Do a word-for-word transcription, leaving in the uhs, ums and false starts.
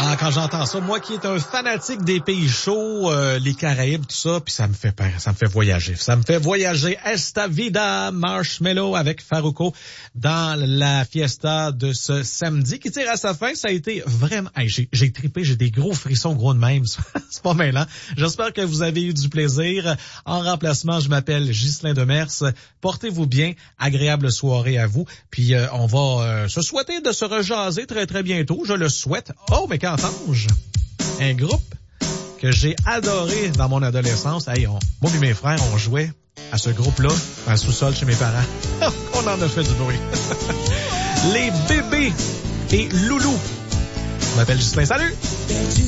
Ah, quand j'entends ça, moi qui est un fanatique des pays chauds, euh, les Caraïbes, tout ça, puis ça me fait peur, ça me fait voyager. Ça me fait voyager. Esta Vida Marshmello avec Farruko dans la fiesta de ce samedi qui tire à sa fin. Ça a été vraiment... Hey, j'ai, j'ai trippé, j'ai des gros frissons gros de même. C'est pas mêlant. J'espère que vous avez eu du plaisir. En remplacement, je m'appelle Ghislain Demers. Portez-vous bien. Agréable soirée à vous. Puis euh, on va euh, se souhaiter de se rejaser très très bientôt. Je le souhaite. Oh, mais qu'entends-je? Un groupe que j'ai adoré dans mon adolescence. Hey, on, moi et mes frères, on jouait à ce groupe-là, dans le sous-sol chez mes parents. On en a fait du bruit. Les bébés et Loulou. Je m'appelle Ghislain. Salut!